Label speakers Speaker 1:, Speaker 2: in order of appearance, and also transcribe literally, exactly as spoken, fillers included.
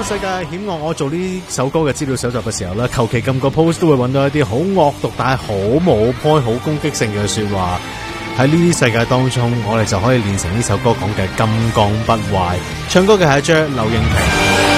Speaker 1: 世界險惡，我做呢首歌嘅資料搜集嘅時候咧，求其撳個 post 都會揾到一啲好惡毒但係好冇 point、好攻擊性嘅說話。喺呢啲世界當中，我哋就可以練成呢首歌講嘅金剛不壞。唱歌嘅係一張劉穎婷。